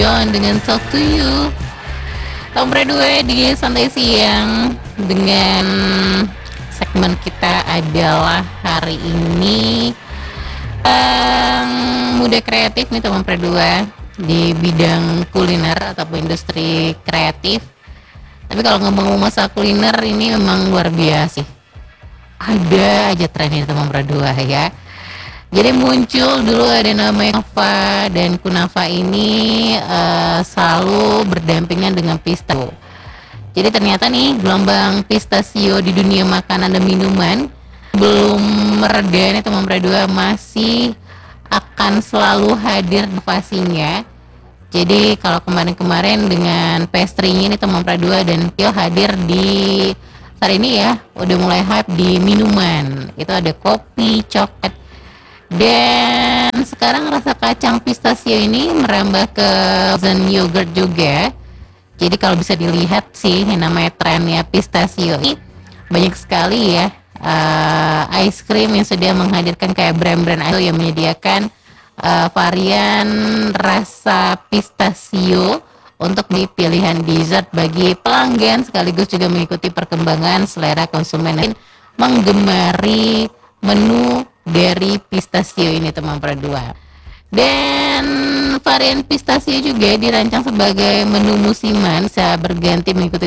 John dengan Talk to You. Nomor 2 di santai siang dengan segmen kita adalah hari ini muda kreatif nih teman berdua di bidang kuliner ataupun industri kreatif. Tapi kalau ngomong masalah kuliner ini memang luar biasa sih. Ada aja trennya teman berdua ya. Jadi muncul dulu ada namanya kunafa, dan kunafa ini selalu berdampingan dengan pistachio. Jadi ternyata nih gelombang pistachio di dunia makanan dan minuman belum mereda nih teman berdua, masih akan selalu hadir inovasinya. Jadi kalau kemarin-kemarin dengan pastry-nya nih teman berdua, dan Pio hadir di saat ini ya, udah mulai hype di minuman. Itu ada kopi, coklat, dan sekarang rasa kacang pistachio ini merambah ke frozen yogurt juga. Jadi kalau bisa dilihat sih yang namanya trennya pistachio ini banyak sekali ya ice cream yang sudah menghadirkan kayak brand-brand itu yang menyediakan varian rasa pistachio untuk pilihan dessert bagi pelanggan, sekaligus juga mengikuti perkembangan selera konsumen yang menggemari menu dari pistachio ini teman berdua. Dan varian pistachio juga dirancang sebagai menu musiman, bisa berganti mengikuti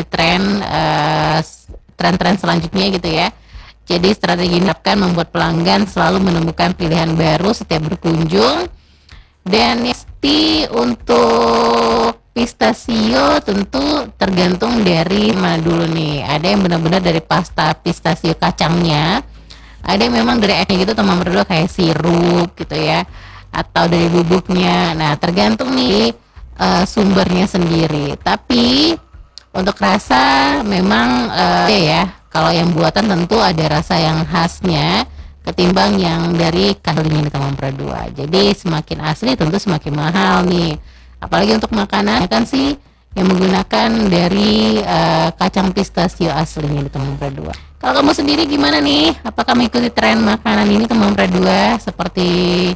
tren selanjutnya gitu ya. Jadi strategi ini akan membuat pelanggan selalu menemukan pilihan baru setiap berkunjung. Dan pasti untuk pistachio tentu tergantung dari mana dulu nih. Ada yang benar-benar dari pasta pistachio kacangnya, ada yang memang dari gitu teman berdua kayak sirup gitu ya, atau dari bubuknya. Nah tergantung nih sumbernya sendiri. Tapi untuk rasa memang ya kalau yang buatan tentu ada rasa yang khasnya ketimbang yang dari kalinya nih teman berdua. Jadi semakin asli tentu semakin mahal nih. Apalagi untuk makanan kan sih yang menggunakan dari kacang pistachio aslinya nih teman berdua. Kalau kamu sendiri gimana nih? Apakah mengikuti tren makanan ini teman berdua seperti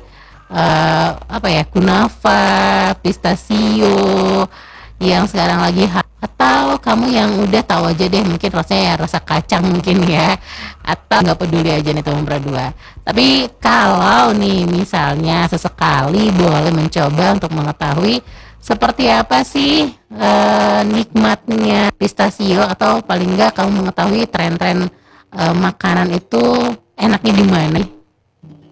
kunafa, pistachio yang sekarang lagi atau kamu yang udah tahu aja deh, mungkin rasanya ya rasa kacang mungkin ya, atau nggak peduli aja nih teman berdua. Tapi kalau nih misalnya sesekali boleh mencoba untuk mengetahui seperti apa sih nikmatnya pistachio, atau paling nggak kamu mengetahui tren-tren makanan itu enaknya di mana.